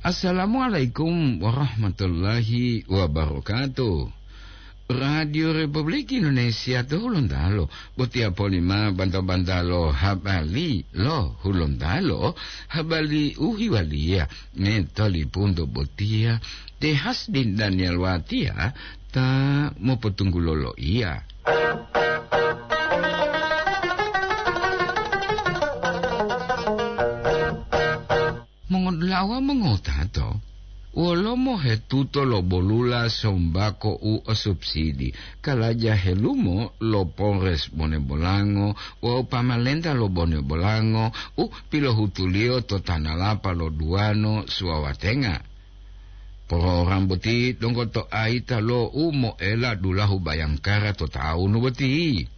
Assalamualaikum warahmatullahi wabarakatuh. Radio Republik Indonesia tu hulundalo. Butia polima bantalo habali lo hulundalo. Habali uhiwalia. Netoli punto butia. Tehas din Daniel Watia. Ta mo petunggu lolo iya. Lawa mengotato wala mo hetuto lo bolula sombako u subsidi kalaja helumo lo pores bone bolango o pamalenta lo bone bolango u pilo hutulio to tanalapa lo duano suawatenga poro orang beti dongko to aita lo u mo ela dulahu bayangkara to taunu beti